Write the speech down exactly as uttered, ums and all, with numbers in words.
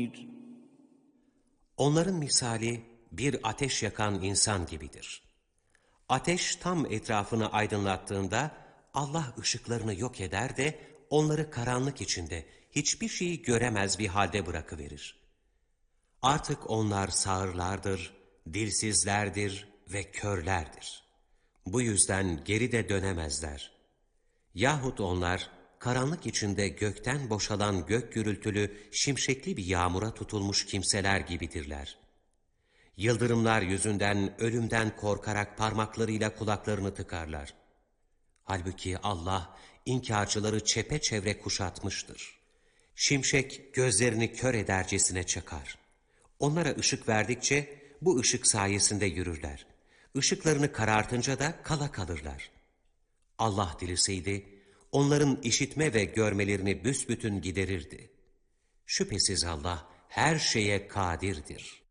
مجيد. Onların misali bir ateş yakan insan gibidir. Ateş tam etrafını aydınlattığında Allah ışıklarını yok eder de onları karanlık içinde hiçbir şeyi göremez bir halde bırakıverir. Artık onlar sağırlardır, dilsizlerdir ve körlerdir. Bu yüzden geri de dönemezler. Yahut onlar karanlık içinde gökten boşalan gök gürültülü şimşekli bir yağmura tutulmuş kimseler gibidirler. Yıldırımlar yüzünden ölümden korkarak parmaklarıyla kulaklarını tıkarlar. Halbuki Allah inkarcıları çepeçevre kuşatmıştır. Şimşek gözlerini kör edercesine çakar. Onlara ışık verdikçe bu ışık sayesinde yürürler. Işıklarını karartınca da kala kalırlar. Allah dileseydi onların işitme ve görmelerini büsbütün giderirdi. Şüphesiz Allah her şeye kadirdir.